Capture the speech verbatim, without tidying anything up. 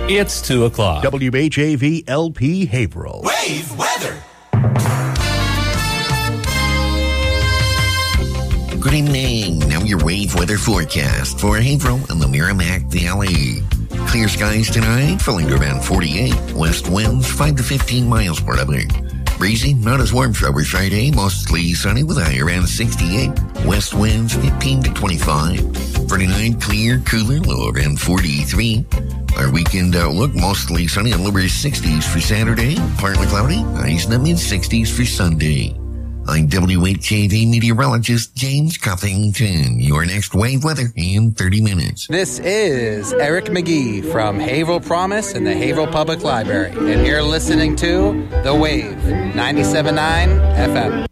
It's two o'clock. W H A V L P Haverhill. Wave weather. Good evening. Now your wave weather forecast for Haverhill and the Merrimack Valley. Clear skies tonight, falling to around forty-eight. West winds five to fifteen miles per hour. Breezy, not as warm for our Friday. Mostly sunny with a high around sixty-eight. West winds fifteen to twenty-five. For tonight, clear, cooler, low around forty-three. Our weekend outlook, mostly sunny and lower sixties for Saturday. Partly cloudy, highs in the mid-sixties for Sunday. I'm W H A V meteorologist James Cuffington. Your next wave weather in thirty minutes. This is Eric McGee from Haverhill Promise and the Haverhill Public Library. And you're listening to The Wave, ninety-seven point nine F M.